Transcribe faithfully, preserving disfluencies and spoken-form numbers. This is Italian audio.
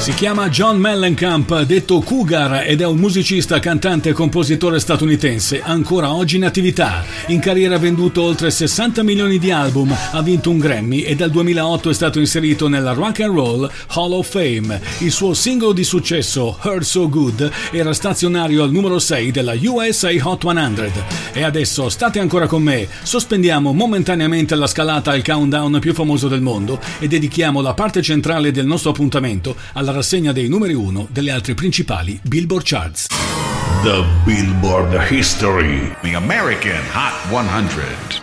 Si chiama John Mellencamp, detto Cougar, ed è un musicista, cantante e compositore statunitense, ancora oggi in attività. In carriera ha venduto oltre sessanta milioni di album, ha vinto un Grammy e dal duemilaotto è stato inserito nella Rock and Roll Hall of Fame. Il suo singolo di successo, Hurt So Good, era stazionario al numero sei della U S A Hot cento. E adesso state ancora con me, sospendiamo momentaneamente la scalata al countdown più famoso del mondo e dedichiamo la parte centrale del nostro appuntamento alla rassegna dei numeri uno delle altre principali Billboard Charts. The Billboard History, the American Hot one hundred.